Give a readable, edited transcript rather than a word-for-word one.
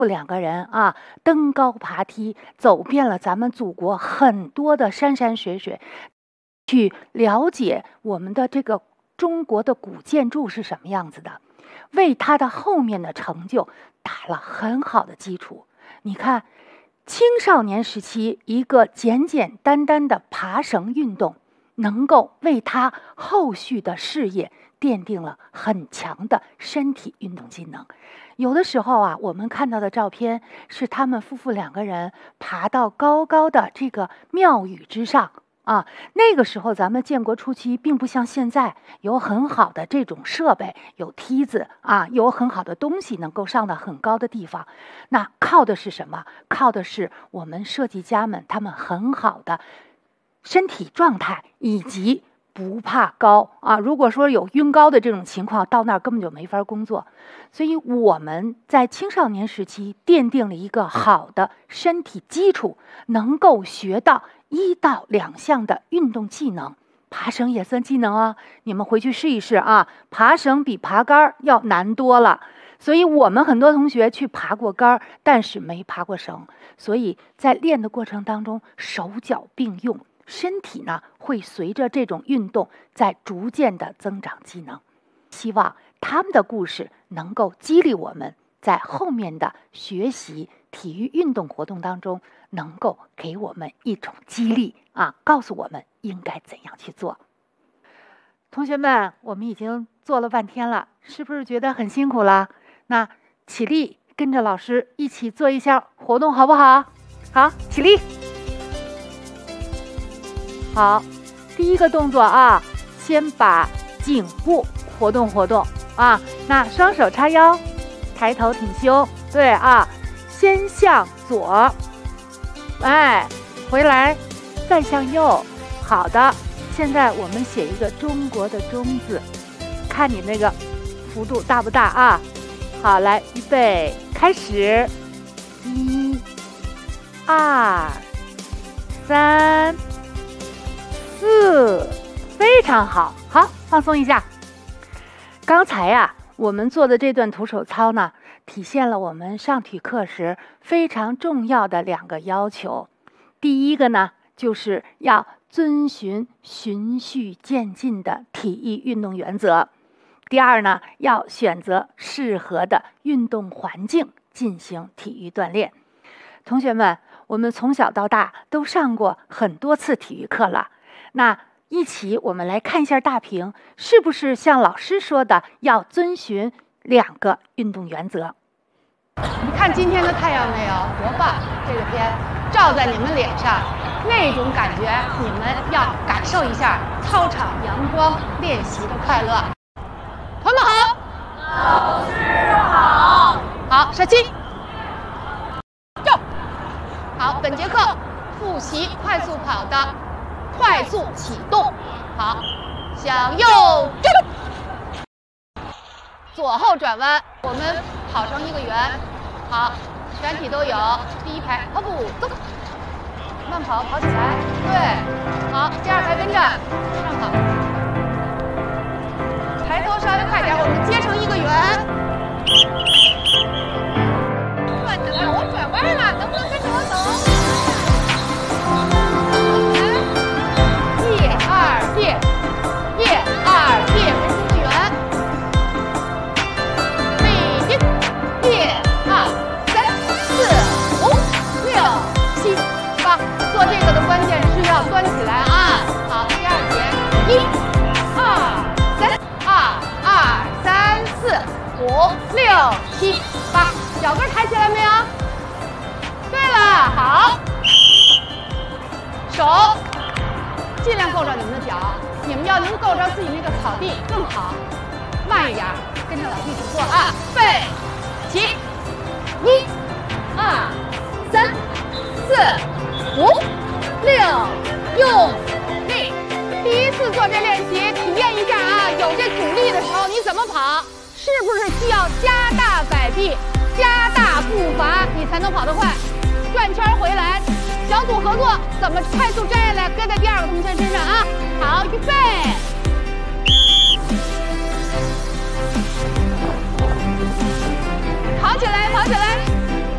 两个人啊，登高爬梯，走遍了咱们祖国很多的山山水水，去了解我们的这个中国的古建筑是什么样子的，为它的后面的成就打了很好的基础。你看，青少年时期一个简简单单的爬绳运动，能够为他后续的事业奠定了很强的身体运动技能。有的时候啊，我们看到的照片是他们夫妇两个人爬到高高的这个庙宇之上啊。那个时候咱们建国初期并不像现在有很好的这种设备，有梯子啊，有很好的东西能够上到很高的地方。那靠的是什么？靠的是我们设计家们他们很好的身体状态以及不怕高啊！如果说有晕高的这种情况，到那儿根本就没法工作。所以我们在青少年时期奠定了一个好的身体基础，能够学到1到2项的运动技能。爬绳也算技能啊，你们回去试一试啊！爬绳比爬杆要难多了。所以我们很多同学去爬过杆，但是没爬过绳，所以在练的过程当中，手脚并用。身体呢会随着这种运动在逐渐的增长技能。希望他们的故事能够激励我们在后面的学习体育运动活动当中，能够给我们一种激励啊，告诉我们应该怎样去做。同学们，我们已经做了半天了，是不是觉得很辛苦了？那起立，跟着老师一起做一下活动好不好？好，起立。好，第一个动作啊，先把颈部活动活动啊，那双手叉腰，抬头挺胸，对啊，先向左，哎，回来，再向右，好的。现在我们写一个中国的中字，看你那个幅度大不大啊？好，来，预备，开始，1、2、3、4，非常好，好，放松一下。刚才呀，我们做的这段徒手操呢，体现了我们上体育课时非常重要的2个要求。第一个呢，就是要遵循循序渐进的体育运动原则。第二呢，要选择适合的运动环境进行体育锻炼。同学们，我们从小到大都上过很多次体育课了。那一起我们来看一下大屏，是不是像老师说的要遵循2个运动原则？ 你看今天的太阳没有？多棒！这个天照在你们脸上，那种感觉你们要感受一下操场阳光练习的快乐。同们好， 老师好。 好，射击。走。好，本节课复习快速跑的快速启动。好，向右正，左后转弯，我们跑成一个圆。好，全体都有。第1排跑步走，慢跑跑起来。对，好，第2排跟着上跑。抬头稍微快点，我们接成一个圆。转起来，我转弯了，能不能跟着我走？1、2、1、2、变成一个圆。begin， 1、2、3、4、5、6、7、8。做这个的关键是要端起来啊。好，第2节，1、2、3、2、3、4、5、6、7、8。脚跟抬起来没有？对了，好，手尽量够着你们的脚，你们要能够着自己那个草地更好。慢一点，跟着老弟去做啊！备，起，1、2、3、4、5、6，用力。第1次做这练习，体验一下啊，有这阻力的时候你怎么跑？是不是需要加大摆臂、加大步伐，你才能跑得快？转圈回来。小组合作怎么快速站下来，搁在第2个同学身上啊！好，预备，跑起来，跑起来！